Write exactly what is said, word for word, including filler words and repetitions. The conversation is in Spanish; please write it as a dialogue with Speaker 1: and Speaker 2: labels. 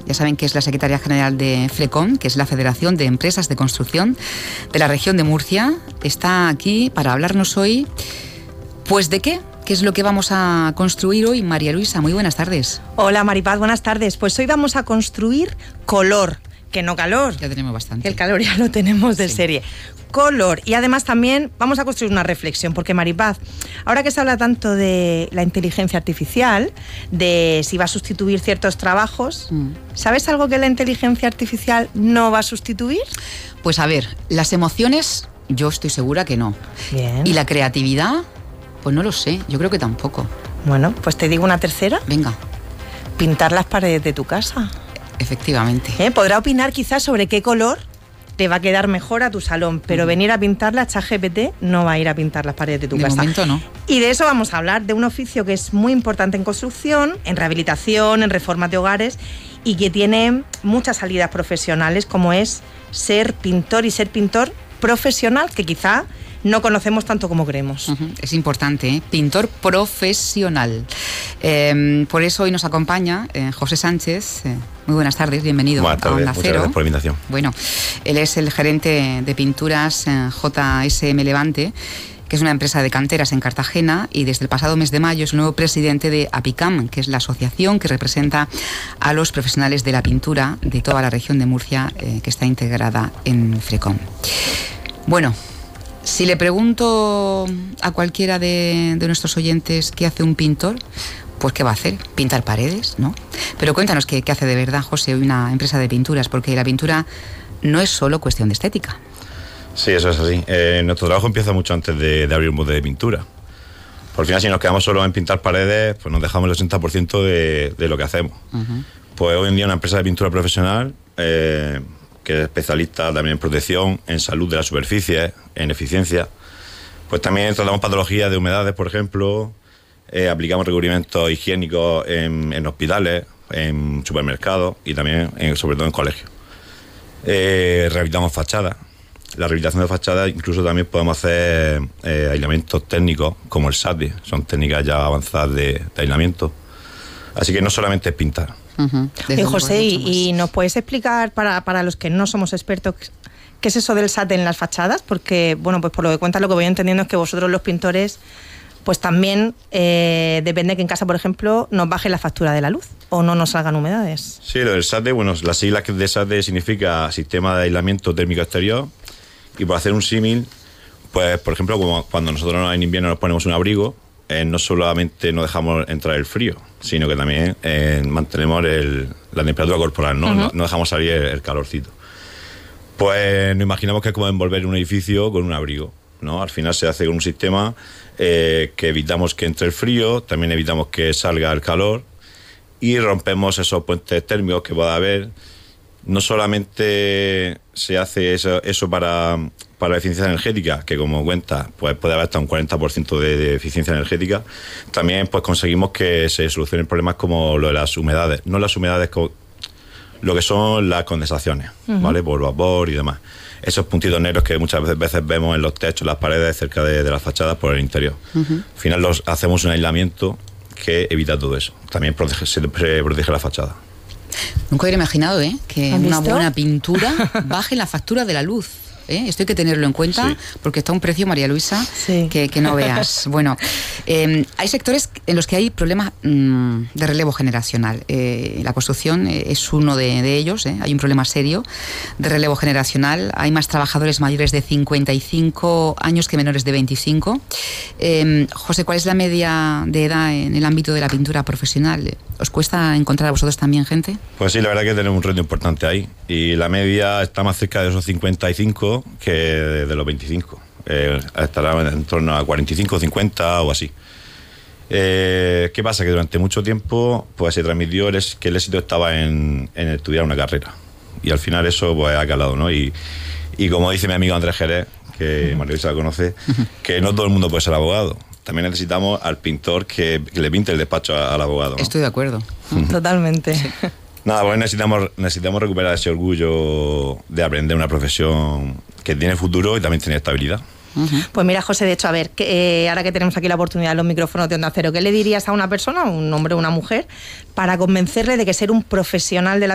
Speaker 1: Ya saben que es la secretaria general de FLECOM, que es la Federación de Empresas de Construcción de la región de Murcia. Está aquí para hablarnos hoy, pues, ¿de qué? ¿Qué es lo que vamos a construir hoy? María Luisa, muy buenas tardes.
Speaker 2: Hola Maripaz, buenas tardes. Pues hoy vamos a construir color, que no calor.
Speaker 1: Ya tenemos bastante.
Speaker 2: El calor ya lo tenemos de
Speaker 1: sí.
Speaker 2: serie. Color. Y además también vamos a construir una reflexión, porque Maripaz, ahora que se habla tanto de la inteligencia artificial, de si va a sustituir ciertos trabajos, mm. ¿sabes algo que la inteligencia artificial no va a sustituir?
Speaker 1: Pues a ver, las emociones yo estoy segura que no.
Speaker 2: Bien.
Speaker 1: ¿Y la creatividad? Pues no lo sé, yo creo que tampoco.
Speaker 2: Bueno, pues te digo una tercera.
Speaker 1: Venga.
Speaker 2: Pintar las paredes de tu casa.
Speaker 1: Efectivamente.
Speaker 2: ¿Eh? Podrá opinar quizás sobre qué color te va a quedar mejor a tu salón, pero uh-huh. venir a pintarla, ChatGPT no va a ir a pintar las paredes de tu
Speaker 1: de
Speaker 2: casa.
Speaker 1: De momento no.
Speaker 2: Y de eso vamos a hablar, de un oficio que es muy importante en construcción, en rehabilitación, en reformas de hogares y que tiene muchas salidas profesionales, como es ser pintor y ser pintor profesional, que quizá no conocemos tanto como creemos.
Speaker 1: Uh-huh. Es importante, ¿eh? Pintor profesional. Eh, por eso hoy nos acompaña eh, José Sánchez. Eh, muy buenas tardes, bienvenido
Speaker 3: buenas tardes,
Speaker 1: a Onda
Speaker 3: muchas
Speaker 1: Cero.
Speaker 3: Gracias por la invitación.
Speaker 1: Bueno, él es el gerente de pinturas eh, J S M Levante, que es una empresa de canteras en Cartagena, y desde el pasado mes de mayo es el nuevo presidente de APICAM, que es la asociación que representa a los profesionales de la pintura de toda la región de Murcia, eh, que está integrada en FLECOM. Bueno, si le pregunto a cualquiera de, de nuestros oyentes qué hace un pintor, pues ¿qué va a hacer? Pintar paredes, ¿no? Pero cuéntanos qué, qué hace de verdad, José, una empresa de pinturas, porque la pintura no es solo cuestión de estética.
Speaker 3: Sí, eso es así. Eh, nuestro trabajo empieza mucho antes de, de abrir un bote de pintura. Por final, si nos quedamos solo en pintar paredes, pues nos dejamos el ochenta por ciento de, de lo que hacemos. Uh-huh. Pues hoy en día una empresa de pintura profesional, eh, que es especialista también en protección, en salud de las superficies, en eficiencia. Pues también tratamos patologías de humedades, por ejemplo, eh, aplicamos recubrimientos higiénicos en, en hospitales, en supermercados y también, en, sobre todo, en colegios. Eh, rehabilitamos fachadas. La rehabilitación de fachadas incluso también podemos hacer eh, aislamientos técnicos como el SATI, son técnicas ya avanzadas de, de aislamiento. Así que no solamente es pintar.
Speaker 2: Uh-huh. Eh, José, y, y nos puedes explicar para, para los que no somos expertos qué es eso del SAT en las fachadas, porque bueno, pues por lo que cuentas, lo que voy entendiendo es que vosotros los pintores pues también eh, depende que en casa, por ejemplo, nos baje la factura de la luz o no nos salgan humedades.
Speaker 3: Sí, lo del SAT, bueno, las siglas de SAT significa Sistema de Aislamiento Térmico Exterior, y por hacer un símil, pues por ejemplo, como cuando nosotros en invierno nos ponemos un abrigo, Eh, no solamente no dejamos entrar el frío, sino que también eh, mantenemos el, la temperatura corporal, ¿no? Uh-huh. no, no dejamos salir el, el calorcito. Pues nos imaginamos que es como envolver un edificio con un abrigo, ¿no? Al final se hace con un sistema eh, que evitamos que entre el frío, también evitamos que salga el calor y rompemos esos puentes térmicos que pueda haber. No solamente se hace eso, eso para, para la eficiencia energética, que como cuenta, pues puede haber hasta un cuarenta por ciento de, de eficiencia energética, también pues conseguimos que se solucionen problemas como lo de las humedades, no las humedades, lo que son las condensaciones, uh-huh. ¿vale? Por vapor y demás. Esos puntitos negros que muchas veces vemos en los techos, las paredes, cerca de, de las fachadas por el interior. Uh-huh. Al final los, hacemos un aislamiento que evita todo eso. También protege, se protege la fachada.
Speaker 1: Nunca hubiera imaginado ¿eh? que una buena pintura baje la factura de la luz. ¿eh? Esto hay que tenerlo en cuenta, sí. porque está a un precio, María Luisa, sí. que, que no veas. Bueno, eh, hay sectores en los que hay problemas mmm, de relevo generacional. Eh, la construcción es uno de, de ellos. ¿eh? Hay un problema serio de relevo generacional. Hay más trabajadores mayores de cincuenta y cinco años que menores de veinticinco. Eh, José, ¿cuál es la media de edad en el ámbito de la pintura profesional? ¿Os cuesta encontrar a vosotros también gente?
Speaker 3: Pues sí, la verdad que tenemos un reto importante ahí. Y la media está más cerca de esos cincuenta y cinco que de, de los veinticinco. Eh, estará en torno a cuarenta y cinco, cincuenta o así. Eh, ¿Qué pasa? Que durante mucho tiempo pues se transmitió el, que el éxito estaba en, en estudiar una carrera. Y al final eso pues ha calado, ¿no? Y, y como dice mi amigo Andrés Jerez, que María Luisa la conoce, que no todo el mundo puede ser abogado. También necesitamos al pintor que, que le pinte el despacho al abogado, ¿no?
Speaker 1: Estoy de acuerdo.
Speaker 2: Totalmente. Sí.
Speaker 3: Nada, pues necesitamos, necesitamos recuperar ese orgullo de aprender una profesión que tiene futuro y también tiene estabilidad.
Speaker 2: Uh-huh. Pues mira, José, de hecho, a ver, que, eh, ahora que tenemos aquí la oportunidad de los micrófonos de Onda Cero, ¿qué le dirías a una persona, un hombre o una mujer, para convencerle de que ser un profesional de la